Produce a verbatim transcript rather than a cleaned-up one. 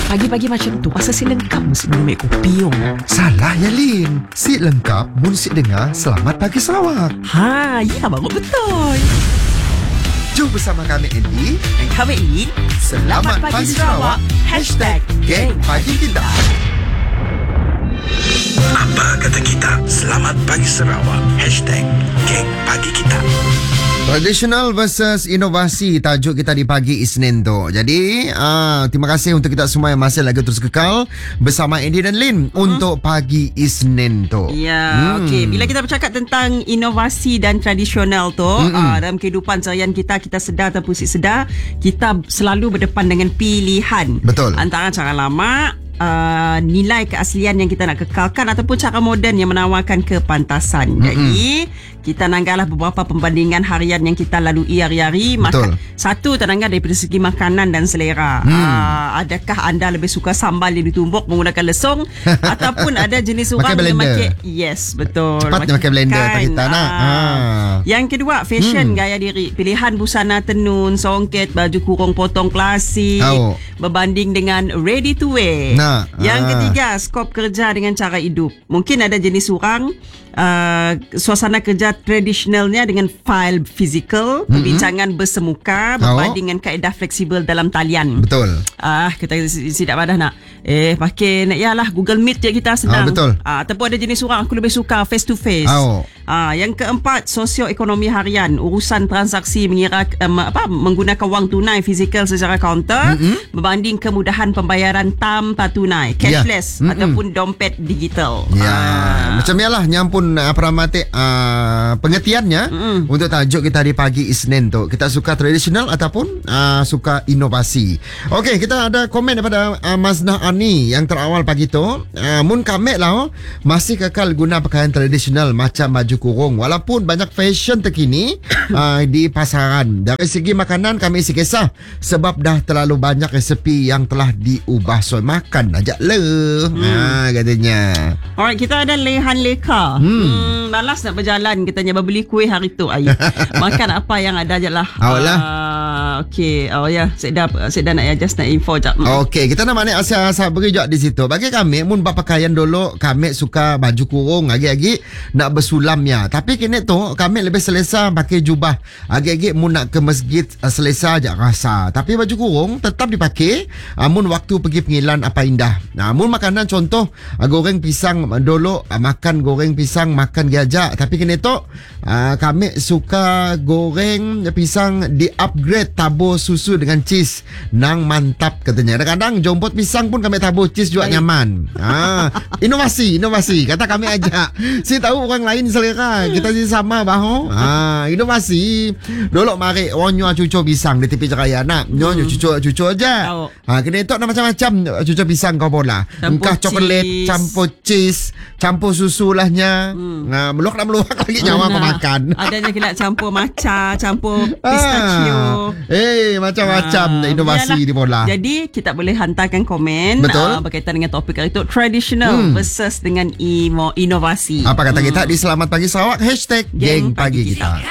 Pagi-pagi macam tu pasal si lengkap mesti minum air kopi oh. Salah ya Lin. Si lengkap mun si dengar Selamat Pagi Sarawak. Ha, ya baru betul. Jom bersama kami Andy Dan kami Lin. Selamat, Selamat Pagi, Pagi Sarawak. Hashtag Geng Pagi Kita. Apa kata kita? Selamat Pagi Sarawak. Hashtag Geng Pagi Kita. Traditional versus inovasi tajuk kita di pagi Isnin tu. Jadi uh, terima kasih untuk kita semua yang masih lagi terus kekal bersama Andy dan Lin hmm. untuk pagi Isnin tu. Ya, hmm. okey. Bila kita bercakap tentang inovasi dan tradisional tu, hmm. uh, dalam kehidupan seharian kita, kita sedar ataupun tak sedar, kita selalu berdepan dengan pilihan. Betul. Antara cara lama, Uh, nilai keaslian yang kita nak kekalkan ataupun cara moden yang menawarkan kepantasan. Mm-hmm. Jadi kita nanggalah beberapa pembandingan harian yang kita lalui hari-hari. Maka, satu ternangga daripada segi makanan dan selera. Mm. Uh, adakah anda lebih suka sambal yang ditumbuk menggunakan lesung ataupun ada jenis orang yang makan, yes, betul, cepat dia makan blender kan, kita nak. Uh, ha. Yang kedua, fashion, hmm. gaya diri, pilihan busana tenun, songket, baju kurung potong klasik, oh. berbanding dengan ready to wear. Nah. Yang ah. ketiga, skop kerja dengan cara hidup. Mungkin ada jenis orang uh, suasana kerja tradisionalnya dengan file fizikal, mm-hmm. perbincangan bersemuka berbanding dengan kaedah fleksibel dalam talian. Betul. Ah, kita tidak padah nak eh pakai nak yalah Google Meet je kita senang. Ah, betul. Ah, ataupun ada jenis orang aku lebih suka face to face. Oh. Ah, yang keempat, sosioekonomi harian, urusan transaksi mengira um, apa menggunakan wang tunai fizikal secara kaunter, mm-hmm. berbanding kemudahan pembayaran tanpa tunai, cashless, yeah. ataupun dompet digital. Ya, ah. macam yalah nyampun apa ramate uh, pengertiannya mm-hmm. untuk tajuk kita di pagi Isnin tu. Kita suka tradisional ataupun uh, suka inovasi. Okey, kita ada komen daripada uh, Maznah Ani yang terawal pagi tu. Uh, mun kami lah oh, masih kekal guna pakaian tradisional macam baju kurung walaupun banyak fashion terkini uh, di pasaran. Dari segi makanan kami isi kisah sebab dah terlalu banyak resepi yang telah diubah. So makan aja le. Hmm. Ha, katanya. Alright, kita ada Lehan Leka. Hmm. hmm malas nak berjalan katanya berbeli kuih hari tu. Ayo. Makan apa yang ada je lah. Awalah. Uh, okay. Oh ya, yeah. saya dah saya dah nak adjust nak info jap. Okey, kita nak mana asal-asal beri jap di situ. Bagi kami mun berpakaian dulu kami suka baju kurung agi-agi nak bersulam ya. Tapi kini tu kami lebih selesa pakai jubah. Agi-agi mun nak ke masjid selesa je rasa. Tapi baju kurung tetap dipakai mun waktu pergi pengilan apa indah. Nah, mun makanan contoh goreng pisang dulu makan goreng pisang makan gajak. Tapi kini tu kami suka goreng pisang di upgrade tabur susu dengan cheese nang mantap katanya. Kadang-kadang jompot pisang pun kami tabur cheese juga Baik. Nyaman. Ha, inovasi, inovasi kata kami aja. Si tahu orang lain selera, kita si sama bahu. Ha, inovasi. Dulu mari orang nyuah cucuk pisang di tepi raya nak. Nyuah hmm. cucuk-cucuk aja. Oh. Ha, kena itu macam-macam cucuk pisang kau bola. Engkau coklat, campur cheese, campur susu lahnya. Hmm. Ha, meluak nak meluak lagi nyawa kau makan. Adanya kena campur matcha, campur pistachio. Eh, hey, macam-macam ha, inovasi yalah. Di bola. Jadi kita boleh hantarkan komen uh, berkaitan dengan topik itu traditional hmm. versus dengan imo, inovasi. Apa kata hmm. kita di Selamat Pagi Sarawak hashtag Geng Pagi Kita.